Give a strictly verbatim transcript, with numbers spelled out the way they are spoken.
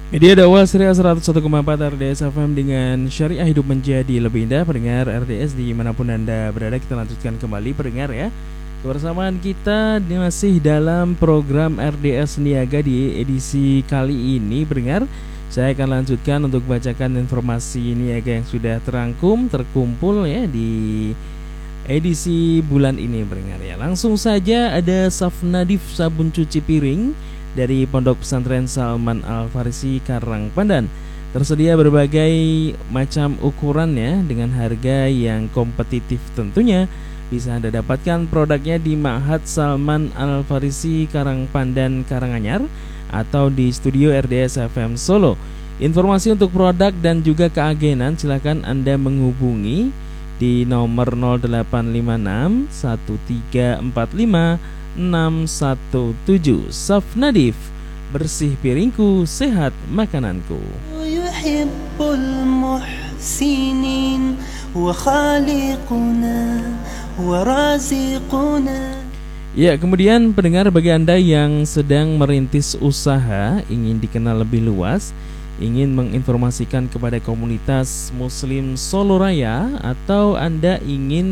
Media dakwah Syariah seratus satu koma empat R D S F M dengan syariah hidup menjadi lebih indah. Pendengar R D S dimanapun Anda berada, kita lanjutkan kembali pendengar ya. Kebersamaan kita masih dalam program R D S Niaga di edisi kali ini pendengar. Saya akan lanjutkan untuk bacakan informasi niaga yang sudah terangkum, terkumpul ya di edisi bulan ini pendengar ya. Langsung saja ada Safnadif sabun cuci piring dari Pondok Pesantren Salman Al-Farisi Karangpandan. Tersedia berbagai macam ukuran ya, dengan harga yang kompetitif tentunya. Bisa Anda dapatkan produknya di Ma'had Salman Al-Farisi Karangpandan Karanganyar atau di studio R D S F M Solo. Informasi untuk produk dan juga keagenan silakan Anda menghubungi di nomor nol delapan lima enam satu tiga empat lima enam satu tujuh. Safnadif, bersih piringku, sehat makananku. Yuhibbul muhsinin wa khaliquna wa raziquna. Ya, kemudian pendengar, bagi Anda yang sedang merintis usaha, ingin dikenal lebih luas, ingin menginformasikan kepada komunitas muslim Solo Raya, atau Anda ingin